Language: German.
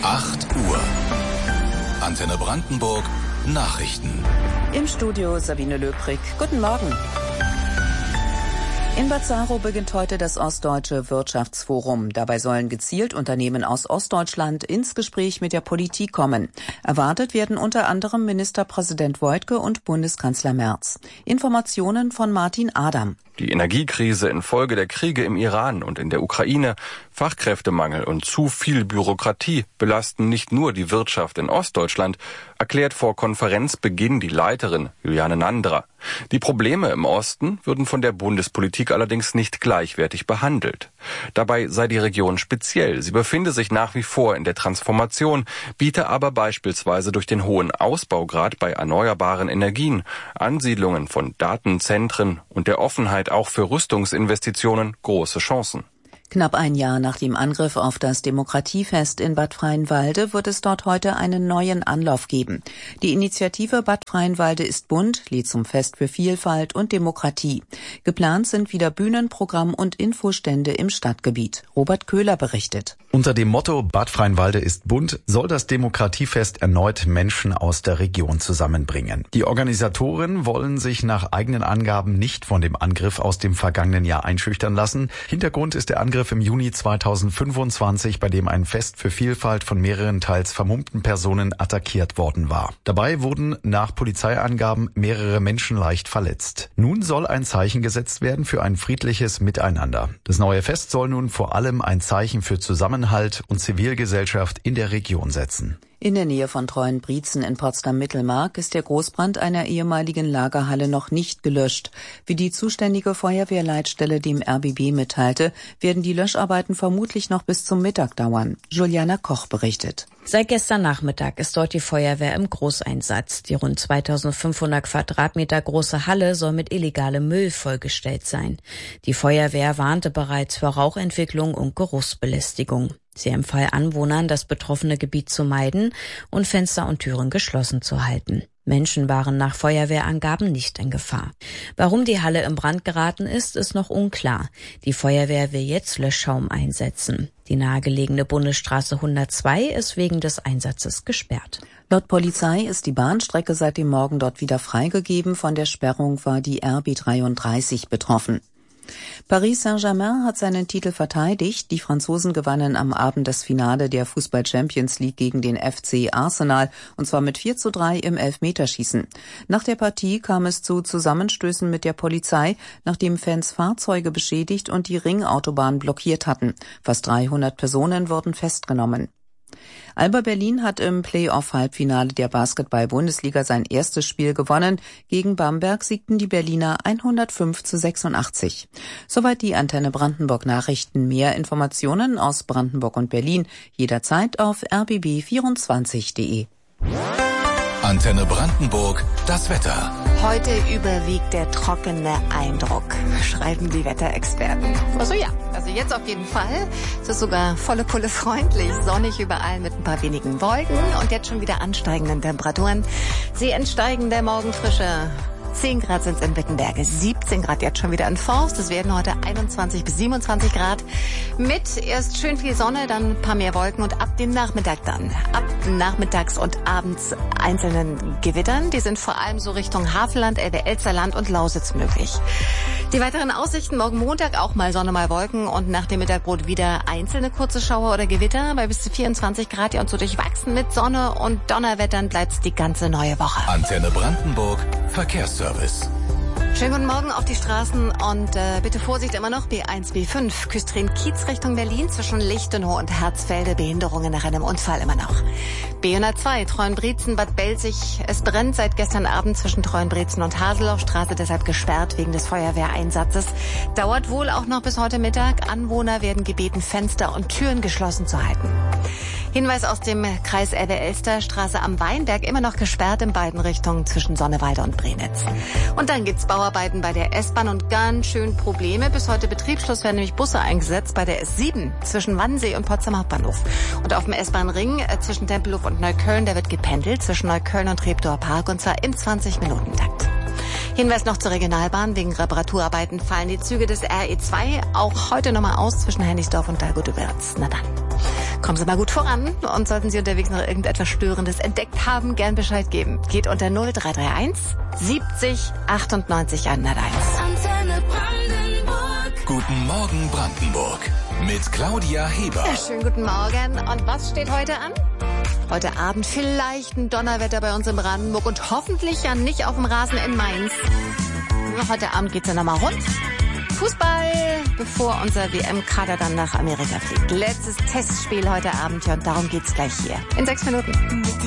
8 Uhr. Antenne Brandenburg, Nachrichten. Im Studio Sabine Löbrig. Guten Morgen. In Bad Saro beginnt heute das Ostdeutsche Wirtschaftsforum. Dabei sollen gezielt Unternehmen aus Ostdeutschland ins Gespräch mit der Politik kommen. Erwartet werden unter anderem Ministerpräsident Woidke und Bundeskanzler Merz. Informationen von Martin Adam. Die Energiekrise infolge der Kriege im Iran und in der Ukraine, Fachkräftemangel und zu viel Bürokratie belasten nicht nur die Wirtschaft in Ostdeutschland, erklärt vor Konferenzbeginn die Leiterin Juliane Nandra. Die Probleme im Osten würden von der Bundespolitik allerdings nicht gleichwertig behandelt. Dabei sei die Region speziell. Sie befinde sich nach wie vor in der Transformation, biete aber beispielsweise durch den hohen Ausbaugrad bei erneuerbaren Energien, Ansiedlungen von Datenzentren und der Offenheit auch für Rüstungsinvestitionen große Chancen. Knapp ein Jahr nach dem Angriff auf das Demokratiefest in Bad Freienwalde wird es dort heute einen neuen Anlauf geben. Die Initiative Bad Freienwalde ist bunt, lädt zum Fest für Vielfalt und Demokratie. Geplant sind wieder Bühnenprogramm und Infostände im Stadtgebiet. Robert Köhler berichtet. Unter dem Motto Bad Freienwalde ist bunt soll das Demokratiefest erneut Menschen aus der Region zusammenbringen. Die Organisatoren wollen sich nach eigenen Angaben nicht von dem Angriff aus dem vergangenen Jahr einschüchtern lassen. Hintergrund ist der Angriff im Juni 2025, bei dem ein Fest für Vielfalt von mehreren teils vermummten Personen attackiert worden war. Dabei wurden nach Polizeiangaben mehrere Menschen leicht verletzt. Nun soll ein Zeichen gesetzt werden für ein friedliches Miteinander. Das neue Fest soll nun vor allem ein Zeichen für Zusammenhalt und Zivilgesellschaft in der Region setzen. In der Nähe von Treuenbrietzen in Potsdam-Mittelmark ist der Großbrand einer ehemaligen Lagerhalle noch nicht gelöscht. Wie die zuständige Feuerwehrleitstelle dem RBB mitteilte, werden die Löscharbeiten vermutlich noch bis zum Mittag dauern. Juliana Koch berichtet. Seit gestern Nachmittag ist dort die Feuerwehr im Großeinsatz. Die rund 2500 Quadratmeter große Halle soll mit illegalem Müll vollgestellt sein. Die Feuerwehr warnte bereits vor Rauchentwicklung und Geruchsbelästigung. Sie empfahl Anwohnern, das betroffene Gebiet zu meiden und Fenster und Türen geschlossen zu halten. Menschen waren nach Feuerwehrangaben nicht in Gefahr. Warum die Halle in Brand geraten ist noch unklar. Die Feuerwehr will jetzt Löschschaum einsetzen. Die nahegelegene Bundesstraße 102 ist wegen des Einsatzes gesperrt. Laut Polizei ist die Bahnstrecke seit dem Morgen dort wieder freigegeben. Von der Sperrung war die RB 33 betroffen. Paris Saint-Germain hat seinen Titel verteidigt. Die Franzosen gewannen am Abend das Finale der Fußball-Champions League gegen den FC Arsenal, und zwar mit 4:3 im Elfmeterschießen. Nach der Partie kam es zu Zusammenstößen mit der Polizei, nachdem Fans Fahrzeuge beschädigt und die Ringautobahn blockiert hatten. Fast 300 Personen wurden festgenommen. Alba Berlin hat im Playoff-Halbfinale der Basketball-Bundesliga sein erstes Spiel gewonnen. Gegen Bamberg siegten die Berliner 105:86. Soweit die Antenne Brandenburg Nachrichten. Mehr Informationen aus Brandenburg und Berlin jederzeit auf rbb24.de. Antenne Brandenburg, das Wetter. Heute überwiegt der trockene Eindruck, schreiben die Wetterexperten. Also jetzt auf jeden Fall. Es ist sogar volle Pulle freundlich, sonnig überall mit ein paar wenigen Wolken und jetzt schon wieder ansteigenden Temperaturen. Sie entsteigen der Morgenfrische. 10 Grad sind es in Wittenberge, 17 Grad jetzt schon wieder in Forst. Es werden heute 21 bis 27 Grad mit erst schön viel Sonne, dann ein paar mehr Wolken und ab dem Nachmittag dann. Ab nachmittags und abends einzelnen Gewittern. Die sind vor allem so Richtung Havelland, Elbe-Elsterland und Lausitz möglich. Die weiteren Aussichten: morgen Montag auch mal Sonne, mal Wolken und nach dem Mittagbrot wieder einzelne kurze Schauer oder Gewitter bei bis zu 24 Grad. Ja, und so durchwachsen mit Sonne und Donnerwettern bleibt's die ganze neue Woche. Antenne Brandenburg, Verkehrsservice. Schönen guten Morgen auf die Straßen und bitte Vorsicht immer noch. B1, B5, Küstrin-Kiez Richtung Berlin zwischen Lichtenau und Herzfelde. Behinderungen nach einem Unfall immer noch. B102, Treuenbrietzen, Bad Belzig. Es brennt seit gestern Abend zwischen Treuenbrietzen und Haseloffstraße, deshalb gesperrt wegen des Feuerwehreinsatzes. Dauert wohl auch noch bis heute Mittag. Anwohner werden gebeten, Fenster und Türen geschlossen zu halten. Hinweis aus dem Kreis Elbe-Elster, Straße am Weinberg, immer noch gesperrt in beiden Richtungen zwischen Sonnewalde und Brenitz. Und dann gibt's Bauarbeiten bei der S-Bahn und ganz schön Probleme. Bis heute Betriebsschluss werden nämlich Busse eingesetzt bei der S7 zwischen Wannsee und Potsdam Hauptbahnhof. Und auf dem S-Bahn-Ring zwischen Tempelhof und Neukölln, da wird gependelt zwischen Neukölln und Treptower Park und zwar im 20-Minuten-Takt. Hinweis noch zur Regionalbahn. Wegen Reparaturarbeiten fallen die Züge des RE2 auch heute nochmal aus zwischen Hennigsdorf und Dalgotobürz. Na dann. Kommen Sie mal gut voran und sollten Sie unterwegs noch irgendetwas Störendes entdeckt haben, gern Bescheid geben. Geht unter 0331 70 98 101. Antenne Brandenburg. Guten Morgen Brandenburg mit Claudia Heber. Ja, schönen guten Morgen. Und was steht heute an? Heute Abend vielleicht ein Donnerwetter bei uns in Brandenburg und hoffentlich ja nicht auf dem Rasen in Mainz. Heute Abend geht's ja nochmal rund. Fußball, bevor unser WM-Kader dann nach Amerika fliegt. Letztes Testspiel heute Abend, ja, und darum geht's gleich hier. In 6 Minuten.